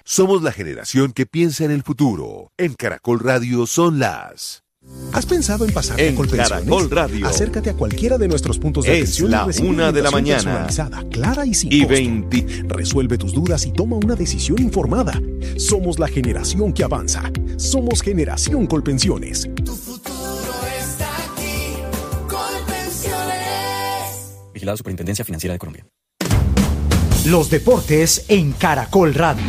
Somos la generación que piensa en el futuro. En Caracol Radio son las... ¿Has pensado en pasarte a Colpensiones? Caracol Radio. Acércate a cualquiera de nuestros puntos de atención. Es la 1 de la mañana. Personalizada, clara y sin y costo. 20. Resuelve tus dudas y toma una decisión informada. Somos la generación que avanza. Somos Generación Colpensiones. Tu futuro está aquí. Colpensiones. Vigilado Superintendencia Financiera de Colombia. Los deportes en Caracol Radio.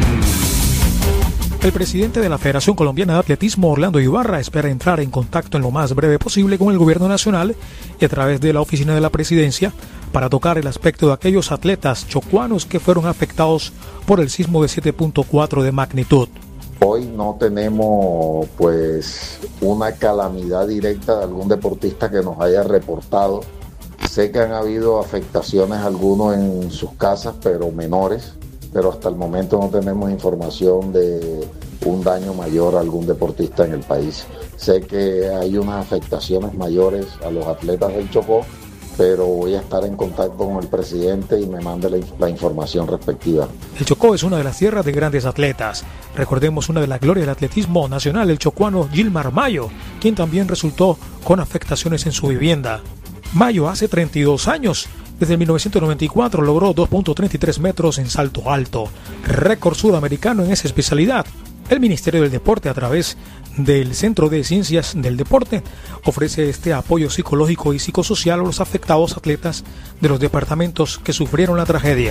El presidente de la Federación Colombiana de Atletismo, Orlando Ibarra, espera entrar en contacto en lo más breve posible con el gobierno nacional y a través de la oficina de la presidencia para tocar el aspecto de aquellos atletas chocuanos que fueron afectados por el sismo de 7.4 de magnitud. Hoy no tenemos pues una calamidad directa de algún deportista que nos haya reportado. Sé que han habido afectaciones algunos en sus casas, pero menores. Pero hasta el momento no tenemos información de un daño mayor a algún deportista en el país. Sé que hay unas afectaciones mayores a los atletas del Chocó, pero voy a estar en contacto con el presidente y me mande la información respectiva. El Chocó es una de las tierras de grandes atletas. Recordemos una de las glorias del atletismo nacional, el chocuano Gilmar Mayo, quien también resultó con afectaciones en su vivienda. Mayo hace 32 años. Desde 1994 logró 2.33 metros en salto alto, récord sudamericano en esa especialidad. El Ministerio del Deporte, a través del Centro de Ciencias del Deporte, ofrece este apoyo psicológico y psicosocial a los afectados atletas de los departamentos que sufrieron la tragedia.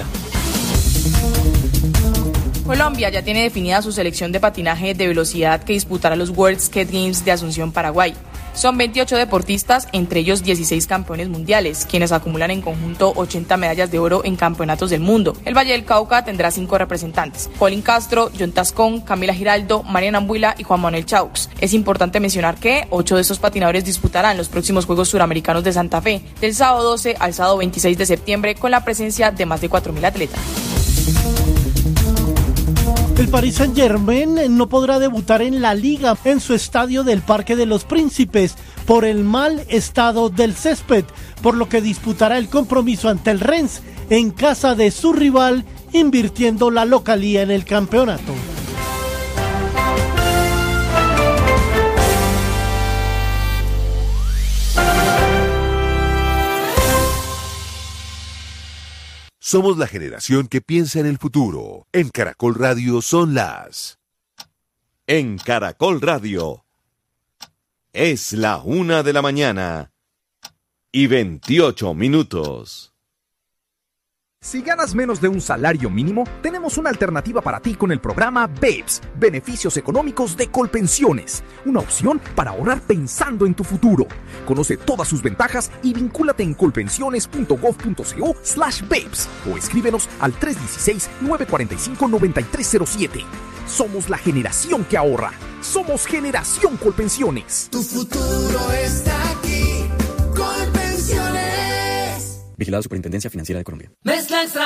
Colombia ya tiene definida su selección de patinaje de velocidad que disputará los World Skate Games de Asunción, Paraguay. Son 28 deportistas, entre ellos 16 campeones mundiales, quienes acumulan en conjunto 80 medallas de oro en campeonatos del mundo. El Valle del Cauca tendrá 5 representantes: Colin Castro, John Tascón, Camila Giraldo, Mariana Ambuila y Juan Manuel Chaux. Es importante mencionar que 8 de estos patinadores disputarán los próximos Juegos Suramericanos de Santa Fe, del sábado 12 al sábado 26 de septiembre, con la presencia de más de 4.000 atletas. El Paris Saint-Germain no podrá debutar en la Liga en su estadio del Parque de los Príncipes por el mal estado del césped, por lo que disputará el compromiso ante el Rennes en casa de su rival, invirtiendo la localía en el campeonato. Somos la generación que piensa en el futuro. En Caracol Radio son las... En Caracol Radio. Es la 1 de la mañana. Y 28 minutos. Si ganas menos de un salario mínimo, tenemos una alternativa para ti con el programa BEPS, Beneficios Económicos de Colpensiones, una opción para ahorrar pensando en tu futuro. Conoce todas sus ventajas y vincúlate en colpensiones.gov.co/BEPS o escríbenos al 316-945-9307. Somos la generación que ahorra. Somos Generación Colpensiones. Tu futuro está aquí. Colpensiones. Vigilado Superintendencia Financiera de Colombia. Mezcla extra.